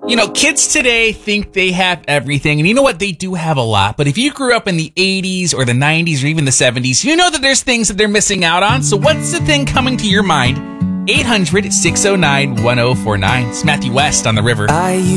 You know, kids today think they have everything, and you know what? They do have a lot. But if you grew up in the 80s or the 90s or even the 70s, you know that there's things that they're missing out on. So what's the thing coming to your mind? 800-609-1049. It's Matthew West on the River.